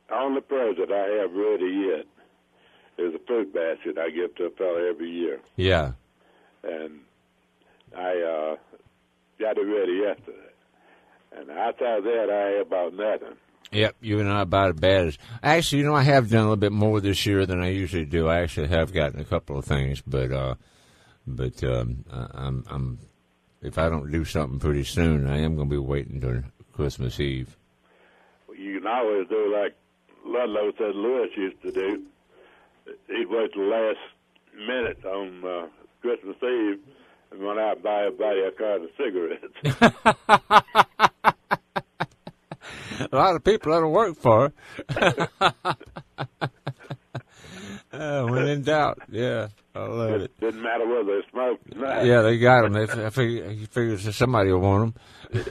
only present I have ready yet is a fruit basket I give to a fella every year. Yeah. And I got it ready yesterday. And outside that, I have about nothing. Yep, you and I about as bad as. Actually, I have done a little bit more this year than I usually do. I actually have gotten a couple of things, but I'm if I don't do something pretty soon, I am going to be waiting until Christmas Eve. You can always do like Ludlow said Lewis used to do. He'd wait till the last minute on Christmas Eve and run out and buy everybody a carton of cigarettes. A lot of people that'll work for her. When in doubt, yeah, I love it. Didn't matter whether they smoked or not. Yeah, they got them. He figures that somebody will want them.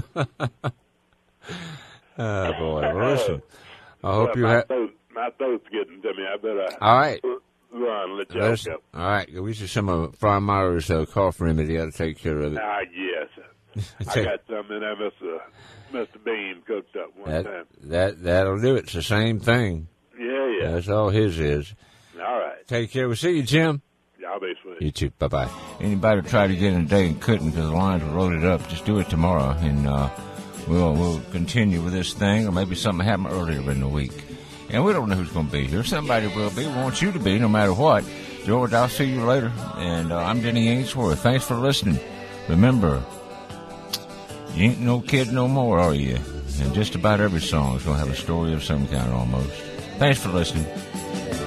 Oh, boy. Well, listen, I hope you have... My throat's getting to me. I better all right. Run, let y'all go. All right, we should some of Fry Myers' cough remedy. I'll take care of it. Yes. I got something that Mr. Bean cooked up one time. That'll do it. It's the same thing. Yeah. That's all his is. All right. Take care. We'll see you, Jim. Y'all be sweet. You too. Bye-bye. Anybody who tried to get in today and couldn't because the lines were loaded up, just do it tomorrow, and we'll continue with this thing, or maybe something happened earlier in the week. And we don't know who's going to be here. Somebody will be. We want you to be, no matter what. George, I'll see you later. And I'm Denny Ainsworth. Thanks for listening. Remember, you ain't no kid no more, are you? And just about every song is going to have a story of some kind almost. Thanks for listening.